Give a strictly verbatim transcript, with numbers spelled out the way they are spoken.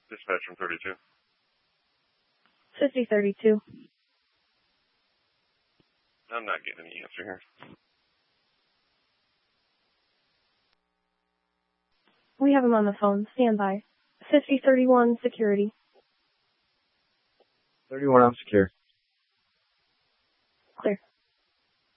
Dispatch from thirty-two. fifty thirty-two. I'm not getting any answer here. We have him on the phone. Stand by. fifty thirty-one, security. thirty-one, I'm secure. Clear.